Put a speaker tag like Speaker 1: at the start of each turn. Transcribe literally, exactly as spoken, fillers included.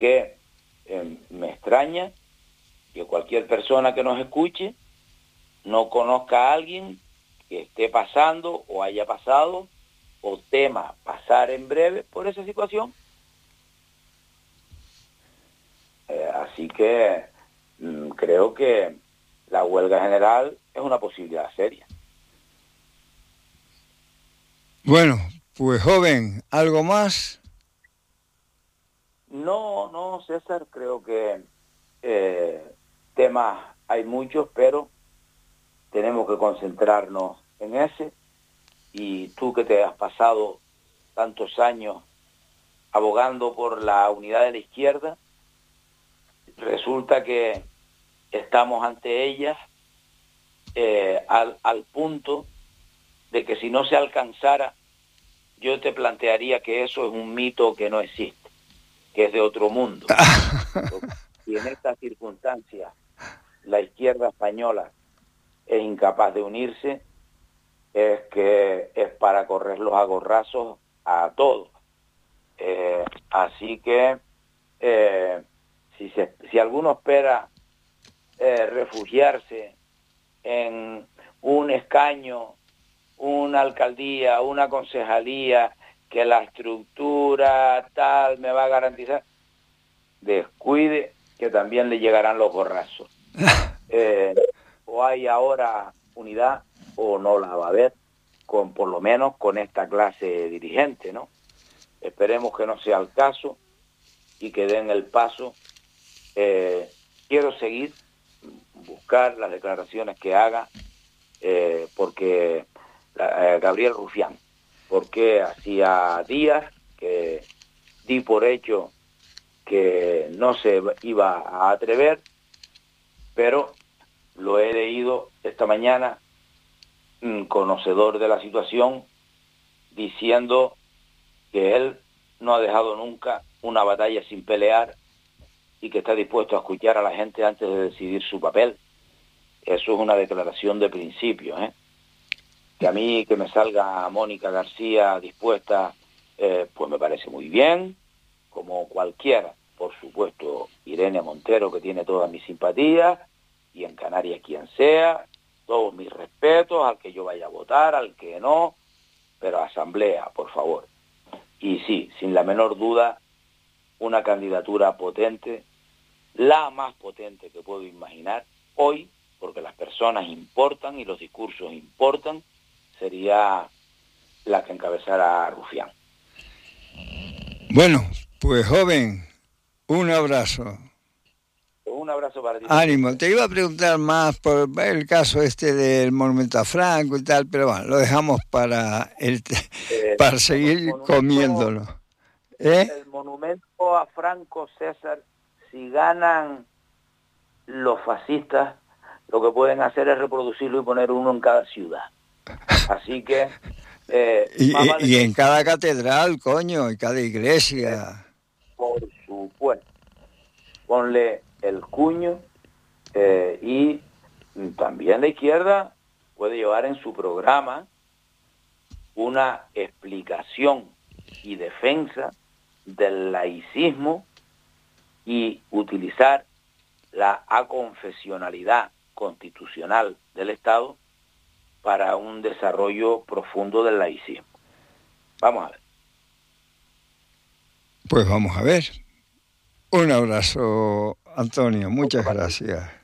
Speaker 1: que eh, me extraña que cualquier persona que nos escuche no conozca a alguien que esté pasando o haya pasado o tema pasar en breve por esa situación. Eh, así que mm, creo que la huelga general es una posibilidad seria.
Speaker 2: Bueno, pues joven, ¿algo más?
Speaker 1: No, no, César, creo que eh, temas hay muchos, pero tenemos que concentrarnos en ese. Y tú que te has pasado tantos años abogando por la unidad de la izquierda, resulta que estamos ante ellas eh, al, al punto de que si no se alcanzara, yo te plantearía que eso es un mito que no existe, que es de otro mundo. Y en estas circunstancias la izquierda española es incapaz de unirse, es que es para correr los agorrazos a todos. Eh, así que eh, si, se, si alguno espera eh, refugiarse en un escaño, una alcaldía, una concejalía, que la estructura tal me va a garantizar, descuide que también le llegarán los borrazos. Eh, o hay ahora unidad o no la va a haber, con por lo menos con esta clase dirigente, ¿no? Esperemos que no sea el caso y que den el paso. Eh, quiero seguir, buscar las declaraciones que haga, eh, porque eh, Gabriel Rufián, porque hacía días que di por hecho que no se iba a atrever, pero lo he leído esta mañana, conocedor de la situación, diciendo que él no ha dejado nunca una batalla sin pelear y que está dispuesto a escuchar a la gente antes de decidir su papel. Eso es una declaración de principio, ¿eh? Que a mí que me salga Mónica García dispuesta, eh, pues me parece muy bien, como cualquiera. Por supuesto, Irene Montero, que tiene todas mis simpatías, y en Canarias quien sea, todos mis respetos, al que yo vaya a votar, al que no, pero asamblea, por favor. Y sí, sin la menor duda, una candidatura potente, la más potente que puedo imaginar hoy, porque las personas importan y los discursos importan, sería la que encabezara a Rufián.
Speaker 2: Bueno, pues joven, un abrazo.
Speaker 1: Un abrazo para ti.
Speaker 2: Ánimo, te iba a preguntar más por el caso este del monumento a Franco y tal, pero bueno, lo dejamos para el
Speaker 1: Eh,
Speaker 2: para seguir comiéndolo. ¿Eh?
Speaker 1: El monumento a Franco, César, si ganan los fascistas, lo que pueden hacer es reproducirlo y poner uno en cada ciudad. Así que... Eh,
Speaker 2: y,
Speaker 1: vale
Speaker 2: y en cada catedral, coño, en cada iglesia.
Speaker 1: Por supuesto. Ponle el cuño eh, y también la izquierda puede llevar en su programa una explicación y defensa del laicismo y utilizar la aconfesionalidad constitucional del Estado para un desarrollo profundo del laicismo. Vamos a ver.
Speaker 2: Pues vamos a ver. Un abrazo, Antonio. Muchas gracias.